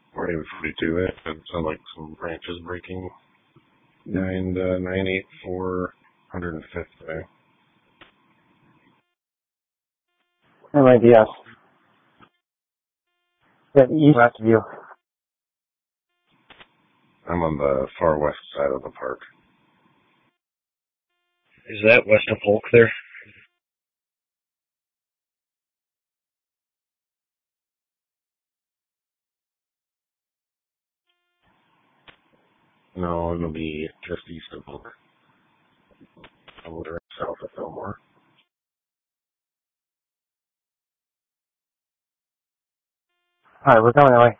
Or 42. It sounds like some branches breaking. 984 105th there. That might be us. Yeah, east of you. I'm on the far west side of the park. Is that west of Polk there? No, it'll be just east of Polk. A little south of Fillmore. Alright, we're going that way.